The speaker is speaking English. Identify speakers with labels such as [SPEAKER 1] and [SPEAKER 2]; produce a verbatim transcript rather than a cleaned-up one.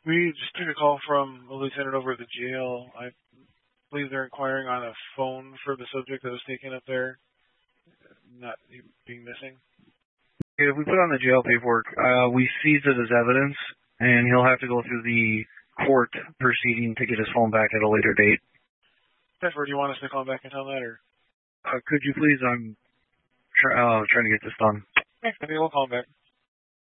[SPEAKER 1] We just took a call from a lieutenant over at the jail. I believe they're inquiring on a phone for the subject that was taken up there, not being missing.
[SPEAKER 2] If we put on the jail paperwork, uh, we seized it as evidence, and he'll have to go through the court proceeding to get his phone back at a later date.
[SPEAKER 1] Pepper, do you want us to call back and tell that, or?
[SPEAKER 2] Uh, could you please? I'm try, uh, trying to get this done.
[SPEAKER 1] Okay, we'll call him back.